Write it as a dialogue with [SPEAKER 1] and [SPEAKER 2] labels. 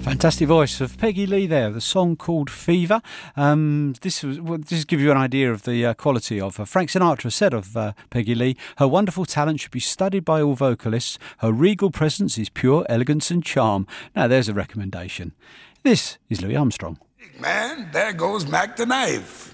[SPEAKER 1] Fantastic voice of Peggy Lee there, the song called Fever. This to give you an idea of the quality of Frank Sinatra said of Peggy Lee, her wonderful talent should be studied by all vocalists. Her regal presence is pure elegance and charm. Now there's a recommendation. This is Louis Armstrong.
[SPEAKER 2] Man, there goes Mac the Knife.